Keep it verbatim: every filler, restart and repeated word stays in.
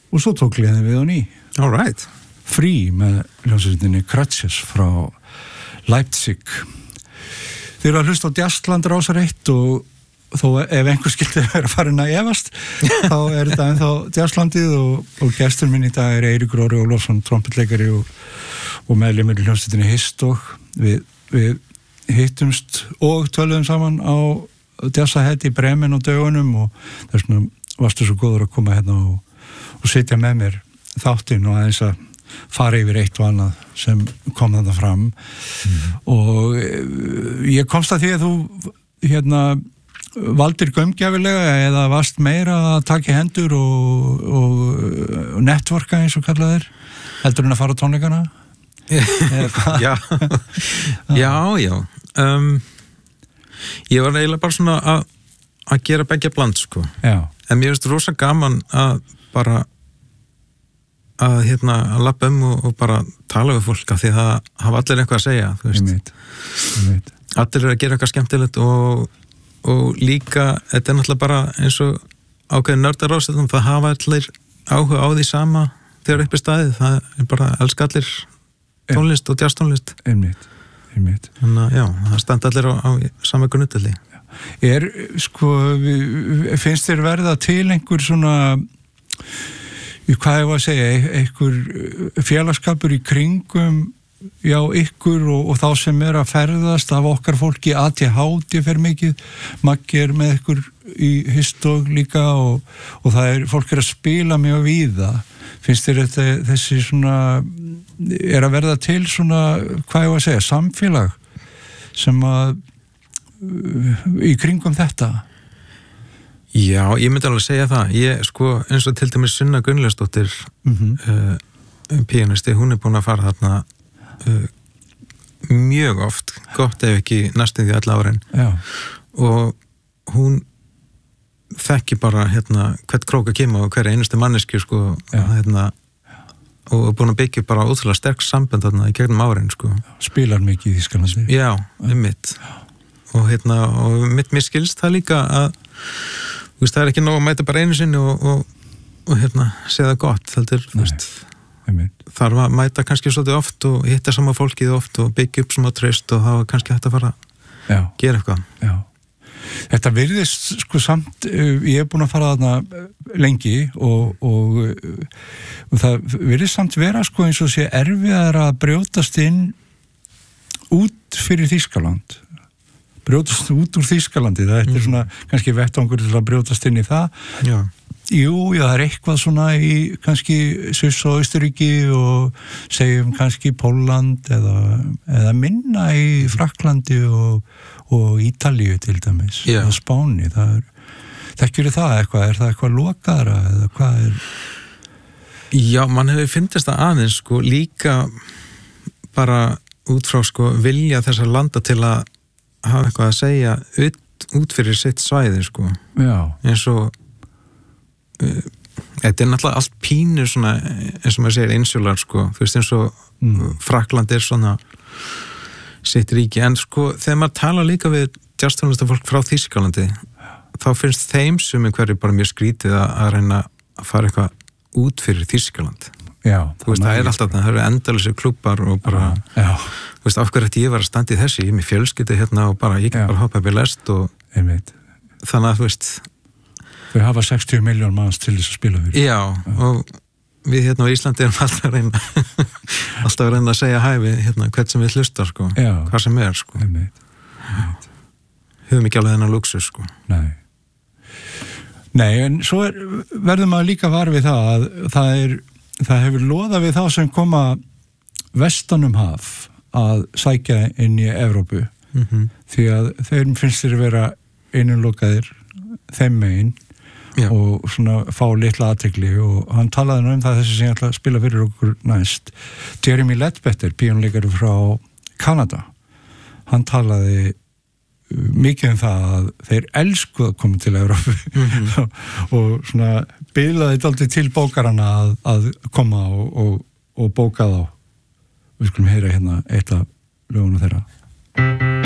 og svo tók liðin við á ný. All right. Free með hljómsveitinni Crutches frá Leipzig. Þeir eru að hlusta á Jazzland Rásar eitt og þó ef einhver skildi vera farin að efast þá er þetta ennþá Jazzlandið og, og gestur minn í dag er Eiríkur Orri Ólafsson, trompetleikari og, og meðlimur í hljómsveitinni Histog. Við, við hittumst og töluðum saman á Jazzahead í Bremen og dögunum og þess vegna varstu svo góður að koma hérna og, og sitja með mér þáttinn og aðeins að fara yfir eitt og annað sem kom þarna fram mm. og ég komst að því að þú hérna valdir gaumgjafilega eða varst meira að taka í hendur og, og, og networka eins og kallaðir heldur en að fara á tónleikana? já, já, já um, ég var eiginlega bara svona að að gera begja bland sko já. En mér finnst rosa gaman að bara að hérna að labba um og, og bara tala við fólk af því það hafa allir eitthvað að segja þú veist. Ég veit, ég veit. Allir eru að gera eitthvað skemmtilegt og og líka, þetta er náttúrulega bara eins og ákveðin nördarásettum, það hafa allir áhuga á því sama þegar uppi staðið, það er bara elska allir tónlist og jazztónlist. Einmitt, einmitt. Þannig að já, það standa allir á, á sama gunnutalli. Er, sko, finnst þér verða til einhver svona, hvað ég var að segja, einhver félagskapur í kringum já, ykkur og, og þá sem er að ferðast af okkar fólki A D H D fer mikið, Maggi er með ykkur í Histog líka og, og það er, fólk er að spila mjög víða, finnst þér þetta, þessi svona, er að verða til svona, hvað ég var að segja, samfélag sem að í kringum þetta? Já, ég myndi alveg segja það, ég sko, eins og til dæmis Sunna Gunnlaugsdóttir mm-hmm. uh, pianisti, hún er búin að fara þarna Uh, mjög oft, gott ef ekki næstum því alla árin já. Og hún þekki bara hérna hvert krók að kemur og hverja einustu manneski sko, hérna, og búin að byggja bara ótrúlega sterk samband þarna í gegnum árin sko. Spilar mikið í Þýskalandi já, einmitt og hérna, og mitt mér skilst það líka að veist, það er ekki nóg að mæta bara einu sinni og, og, og hérna, segja það gott heldur, þú veist þarf að mæta kannski svolítið oft og hitta sama fólkið oft og byggja upp smá traust og það var kannski hægt að fara já. Gera eitthvað. Já. Þetta virðist sko samt, ég er búin að fara þarna lengi og, og, og það virðist samt vera sko eins og sé erfiðar að brjótast inn út fyrir Þýskaland. Brjótast út úr Þýskalandi, það mm. er svona kannski vettvangur til að brjótast inn í það. Já. Jú, já, það er eitthvað svona í kannski Sviss og Austurríki og segjum kannski Pólland eða, eða minna í Frakklandi og, og Ítalíu til dæmis, yeah. eða Spáni. Það er, þekkjur það eitthvað, er það eitthvað lokaðra eða hvað er? Já, mann hefur fyndist það aðeins sko líka bara út frá sko vilja þessar landa til að hafa eitthvað að segja út, út fyrir sitt svæði sko. Já. Eins og þetta er náttúrulega allt pínu svona, eins og maður segir insúlar sko, þú veist eins og mm. Frakkland er svona sitt ríki, en sko þegar maður tala líka við jazztónlistafólk frá Þýskalandi þá finnst þeim sem einhverju bara mjög skrítið að, að reyna að fara eitthvað út fyrir Þýskaland. Já, þú veist, það er alltaf, það eru endalausir klúbbar og bara, já. Þú veist, af hverju ætti ég var að standa í þessi, ég er með fjölskyldu hérna og bara, ég kan bara hoppa upp í lest og þannig að þú veist þau hafa sextíu milljón manns til þess að spila fyrir. Já, og við hérna á Íslandi erum alltaf að reyna alltaf að reyna að segja hæ við hérna hvert sem við hlustar sko, já. Hvað sem er sko. Einmitt. Einmitt. Höfum ekki alveg þennan luxus sko. Nei. Nei, en svo er, verður maður líka var við það að það er, það hefur loðað við þá sem koma vestanum haf að sækja inn í Evrópu mm-hmm. því að þeim finnst þeir vera einunlokaðir þeim megin Já. Og svona fá litla athygli og hann talaði um það þessi sem ég ætla að spila fyrir okkur næst. Jeremy Ledbetter, píanleikari frá Kanada, hann talaði mikið um það að þeir elsku að koma til Evrópu mm-hmm. og svona biðlaði dálítið til bókarana að, að koma og, og, og bóka þá. Við skulum heyra hérna eitt af lögunum þeirra.